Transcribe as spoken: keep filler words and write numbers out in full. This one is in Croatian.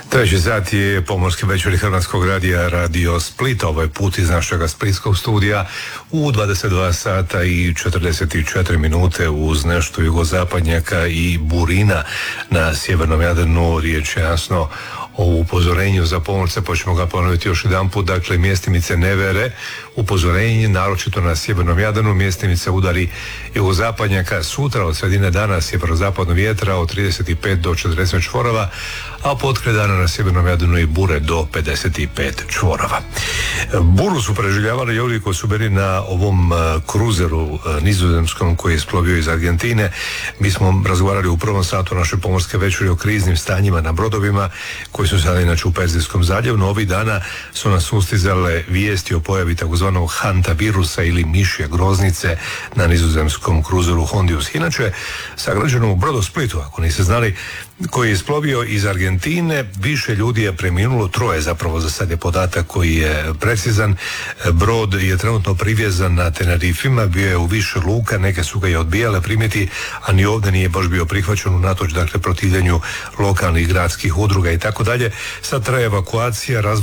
Treći sat je pomorski večeri Hrvatskog radija Radio Split, ovaj put iz našega splitskog studija u dvadeset dva sata i četrdeset četiri minute uz nešto jugozapadnjaka i burina na sjevernom Jadranu. Riječ je jasno o upozorenju za pomorce, pa ćemo ga ponoviti još jedan put. Dakle, mjestimice nevere, upozorenje, naročito na sjevernom Jadranu, mjestimice udari jugozapadnjaka sutra od sredine dana sjeverozapadnog vjetra od trideset pet do četrdeset čvorova, a potkraj dana na sjevernom Jadranu i bure do pedeset pet čvorova. Buru su preživljavali ljudi koji su bili na ovom kruzeru nizozemskom koji je isplovio iz Argentine. Mi smo razgovarali u prvom satu naše pomorske večeri o kriznim stanjima na brodovima koji su sada inače u Perzijskom zaljevu, no ovih dana su nas ustizale vijesti o pojavi takozvanog hantavirusa ili mišje groznice na nizozemskom kruzeru Hondius. Inače, sagrađeno u Brodosplitu, ako niste znali, koji je isplovio iz Argentine, više ljudi je preminulo, troje zapravo za sad je podatak koji je precizan. Brod je trenutno privjezan na Tenerifima, bio je u više luka, neke su ga i odbijale primiti, a ni ovdje nije baš bio prihvaćen unatoč dakle protivljenju lokalnih gradskih udruga i tako dalje. Sad traje evakuacija,